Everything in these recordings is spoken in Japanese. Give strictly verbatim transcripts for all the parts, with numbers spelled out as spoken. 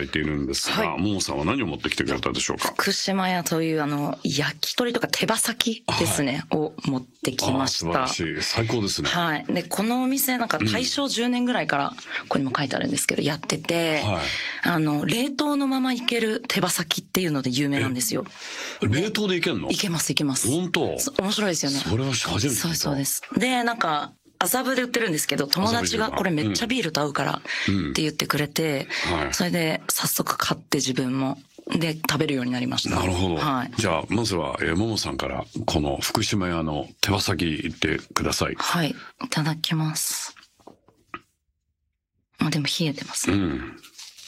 いているんですが、 はい、 ももさんは何を持ってきてくれたでしょうか。 福島屋というあの焼き鳥とか手羽先ですね、はい、を持ってきました。 あ、素晴らしい、最高ですね。 はい。でこのお店なんか大正じゅうねんぐらいから、ここにも書いてあるんですけどやってて、はい、あの冷凍のままいける手羽先っていうので有名なんですよ。 冷凍でいけんの？いけますいけます。 本当？ 面白いですよね。 それは初めて聞いた。 そうそうです。でなんか麻布で売ってるんですけど、友達がこれめっちゃビールと合うからって言ってくれて、うんはい、それで早速買って自分もで食べるようになりました。 なるほど、 はい、 じゃあまずは、えー、ももさんからこの福島屋の手羽先いってください。 はい、いただきます。あでも冷えてますね。うん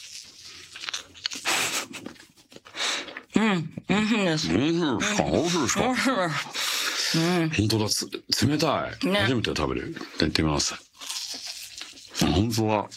うん、美味しいです。 美味しいですか？美味しいですか？うん、本当だ、つ冷たい、ね、初めて食べる。やってみます。本当だ、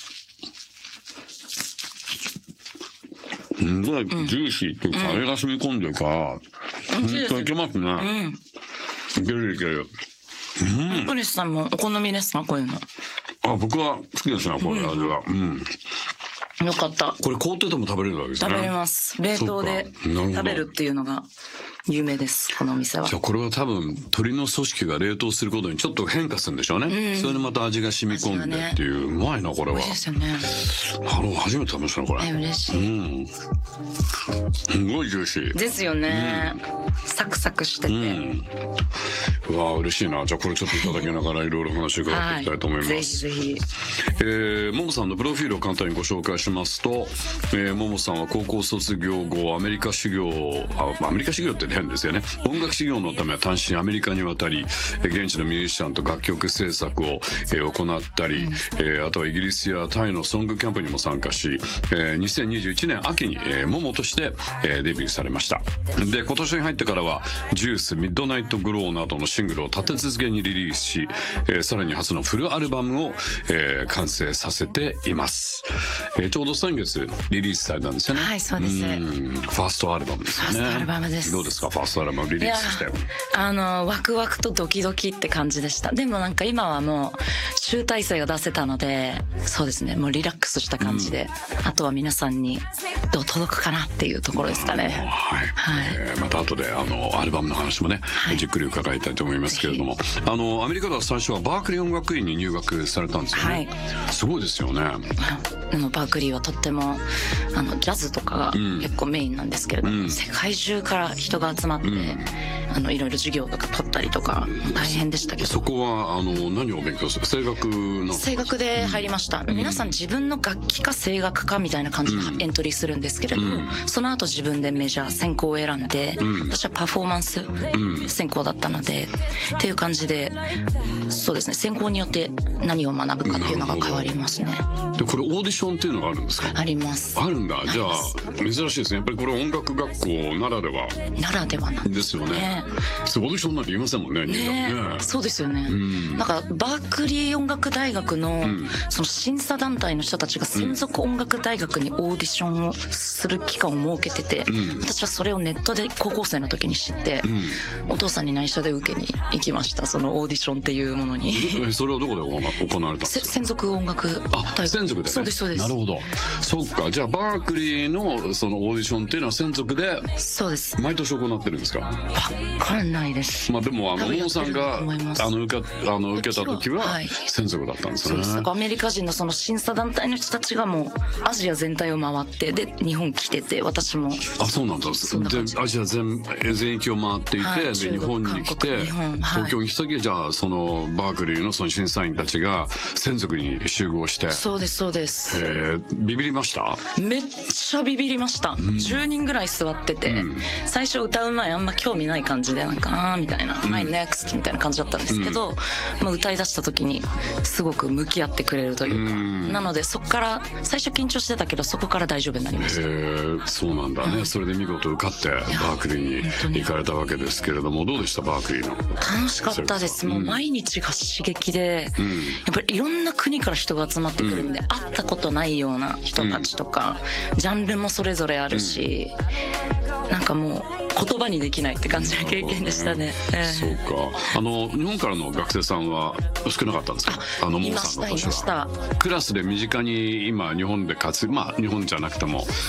すごいジューシーっていうか、あれが染み込んでるから、本当いけますね。うん、いけるいける。 うん。クリスさんもお好みですか、こういうの？ あ、僕は好きですね、これ味は。うん。 よかった。 これ凍ってても食べれるわけですね。 食べれます。冷凍で食べるっていうのが有名です、このお店は。 じゃあこれは多分鶏の組織が冷凍することにちょっと変化するんでしょうね。うん、それでまた味が染み込んでっていう、ね、うまいなこれは。 美味しいですよね。 あの初めて食べましたねこれ。 え嬉しい。 うん。すごいジューシー。 ですよね。うん、サクサクしてて。うん、 うわ嬉しいな。じゃあこれちょっといただきながらいろいろ話を伺っていきたいと思います。 はい、ぜひぜひ。 えー、ももさんのプロフィールを簡単にご紹介しますと、えー、ももさんは高校卒業後アメリカ修行あアメリカ修行って変ですよね。音楽修行のためは単身アメリカに渡り、現地のミュージシャンと楽曲制作を、えー、行ったり、うん、えー、あとはイギリスやタイのソングキャンプにも参加し、えー、にせんにじゅういちねん秋に、えー、モモとして、えー、デビューされました。で今年に入ってからはジュース、ミッドナイトグローなどのシングルを立て続けにリリースし、えー、さらに初のフルアルバムを、えー、完成させています。えー、ちょうど先月リリースされたんですよね。 はい、そうです。うんファーストアルバムですよね。 ファーストアルバムです。 どうですか、ファーストアルバムリリースして。 あのワクワクとドキドキって感じでした。でもなんか今はもう集大成を出せたので、そうですね、もうリラックスした感じで、うん、あとは皆さんにどう届くかなっていうところですかね。 はい、はい、えー、また後であのアルバムの話もね、はい、じっくり伺いたいと思いますけれども、あのアメリカでは最初はバークリー音楽院に入学されたんですよね。はい、すごいですよね。 あのバークリーはとってもあのジャズとかが結構メインなんですけれども、うん、世界中から人が集まって、うん、あのいろいろ授業とか取ったりとか大変でしたけど。 そこはあの何を勉強する？声楽の？ 声楽で入りました。うん、皆さん自分の楽器か声楽かみたいな感じでエントリーするんですけれど、うん、その後自分でメジャー専攻を選んで、うん、私はパフォーマンス専攻だったので、うん、っていう感じで、そうですね、専攻によって何を学ぶかっていうのが変わりますね。 でこれオーディションっていうのがあるんですか？ あります。 あるんだ。じゃあ珍しいですね。やっぱりこれ音楽学校ならではならではなんですよね。ね、オーディションなんて言いませんもんね。 ね、ね、そうですよね。うん、なんかバークリー音楽大学の、うん、その審査団体の人たちが専属音楽大学にオーディションをする期間を設けてて、うん、私はそれをネットで高校生の時に知って、うん、お父さんに内緒で受けに行きました。そのオーディションっていうものに。 それはどこで行われたんですか？ 専属音楽大学。 あ、専属で、ね、 そうですそうです。 なるほど。そっか。じゃあバークリーのそのオーディションっていうのは専属でそうです。 毎年行ってるんですか？ わかんないです。 まあでもあのももさんがあの受けあの受けた時は専属だったんですね。 そうです。アメリカ人のその審査団体の人たちがもうアジア全体を回ってで日本来てて、私もあそうなんだ。でアジア全全域を回っていて、はい、で日本に来て東京に来た時、はい、じゃあそのバークリーのその審査員たちが専属に集合して。 そうですそうです。 えー、ビビりました？ めっちゃビビりました。うん、じゅうにんぐらい座ってて、うん、最初歌う前あんま興味ない感じでなんかあーみたいな、うん、はい ネクスト みたいな感じだったんですけど、うん、まあ、歌い出した時にすごく向き合ってくれるというか、うん、なのでそこから最初緊張してたけどそこから大丈夫になりました。 へー、そうなんだね。うん、それで見事受かってバークリーに行かれたわけですけれども、どうでしたバークリーの？ 楽しかったです。もう毎日が刺激で、うん、やっぱりいろんな国から人が集まってくるんで、うん、会ったことないような人たちとか、うん、ジャンルもそれぞれあるし、うん、なんかもう言葉にできないって感じの経験でしたね。えー、 そうか。あの日本からの学生さんは少なかったんですか？あのももさんの年は。クラスで身近に今日本で活まあ日本じゃなくても